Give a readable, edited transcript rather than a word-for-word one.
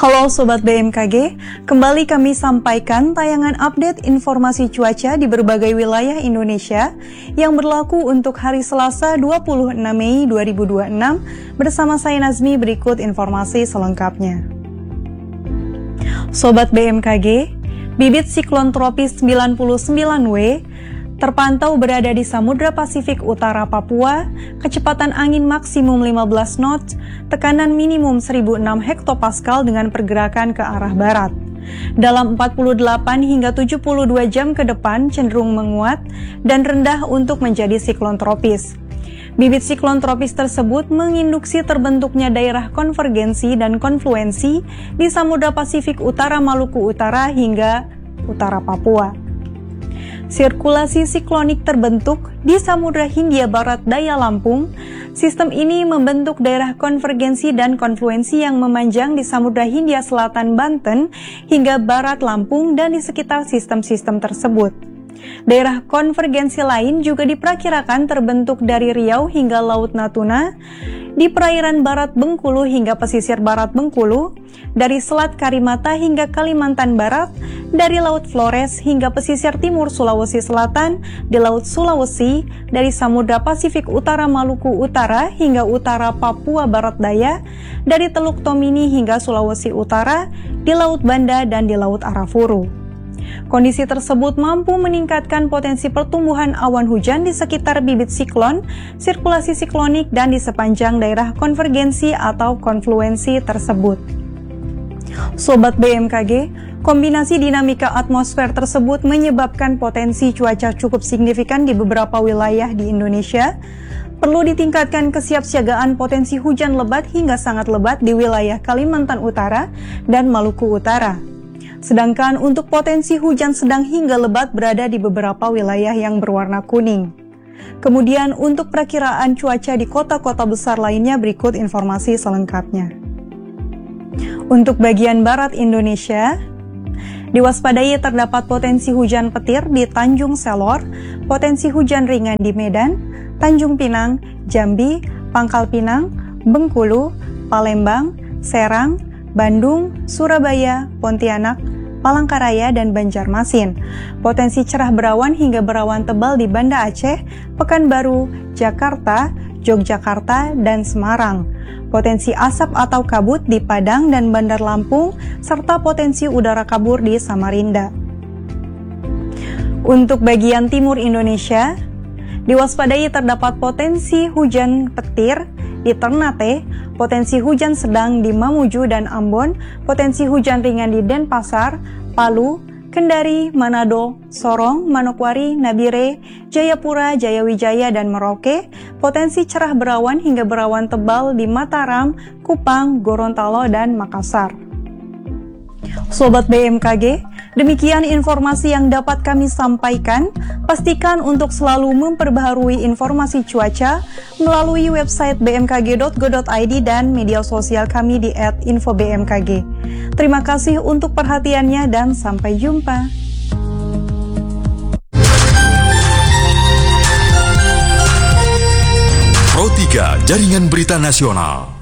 Halo Sobat BMKG, kembali kami sampaikan tayangan update informasi cuaca di berbagai wilayah Indonesia yang berlaku untuk hari Selasa 26 Mei 2026 bersama saya Nazmi. Berikut informasi selengkapnya. Sobat BMKG, bibit siklon tropis 99W terpantau berada di Samudra Pasifik Utara Papua, kecepatan angin maksimum 15 knots, tekanan minimum 1006 hektopascal dengan pergerakan ke arah barat. Dalam 48 hingga 72 jam ke depan cenderung menguat dan rendah untuk menjadi siklon tropis. Bibit siklon tropis tersebut menginduksi terbentuknya daerah konvergensi dan konfluensi di Samudra Pasifik Utara Maluku Utara hingga Utara Papua. Sirkulasi siklonik terbentuk di Samudra Hindia Barat Daya Lampung. Sistem ini membentuk daerah konvergensi dan konfluensi yang memanjang di Samudra Hindia Selatan Banten hingga Barat Lampung dan di sekitar sistem-sistem tersebut. Daerah konvergensi lain juga diperkirakan terbentuk dari Riau hingga Laut Natuna, di perairan barat Bengkulu hingga pesisir barat Bengkulu, dari Selat Karimata hingga Kalimantan Barat, dari Laut Flores hingga pesisir timur Sulawesi Selatan, di Laut Sulawesi, dari Samudra Pasifik Utara Maluku Utara hingga utara Papua Barat Daya, dari Teluk Tomini hingga Sulawesi Utara, di Laut Banda dan di Laut Arafuru. Kondisi tersebut mampu meningkatkan potensi pertumbuhan awan hujan di sekitar bibit siklon, sirkulasi siklonik, dan di sepanjang daerah konvergensi atau konfluensi tersebut. Sobat BMKG, kombinasi dinamika atmosfer tersebut menyebabkan potensi cuaca cukup signifikan di beberapa wilayah di Indonesia. Perlu ditingkatkan kesiapsiagaan potensi hujan lebat hingga sangat lebat di wilayah Kalimantan Utara dan Maluku Utara. Sedangkan untuk potensi hujan sedang hingga lebat berada di beberapa wilayah yang berwarna kuning. Kemudian untuk perakiraan cuaca di kota-kota besar lainnya berikut informasi selengkapnya. Untuk bagian barat Indonesia, diwaspadai terdapat potensi hujan petir di Tanjung Selor, potensi hujan ringan di Medan, Tanjung Pinang, Jambi, Pangkal Pinang, Bengkulu, Palembang, Serang, Bandung, Surabaya, Pontianak, Palangkaraya, dan Banjarmasin. Potensi cerah berawan hingga berawan tebal di Banda Aceh, Pekanbaru, Jakarta, Yogyakarta, dan Semarang. Potensi asap atau kabut di Padang dan Bandar Lampung, serta potensi udara kabur di Samarinda. Untuk bagian timur Indonesia, diwaspadai terdapat potensi hujan petir di Ternate, potensi hujan sedang di Mamuju dan Ambon, potensi hujan ringan di Denpasar, Palu, Kendari, Manado, Sorong, Manokwari, Nabire, Jayapura, Jayawijaya, dan Merauke, potensi cerah berawan hingga berawan tebal di Mataram, Kupang, Gorontalo, dan Makassar. Sobat BMKG, demikian informasi yang dapat kami sampaikan. Pastikan untuk selalu memperbaharui informasi cuaca melalui website bmkg.go.id dan media sosial kami di @infobmkg. Terima kasih untuk perhatiannya dan sampai jumpa. Pro 3 Jaringan Berita Nasional.